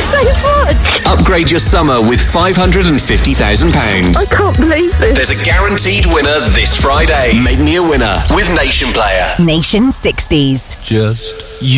so much. Upgrade your summer with £550,000. I can't believe this. There's a guaranteed winner this Friday. Make me a winner with Nation Player. Nation 60s. Just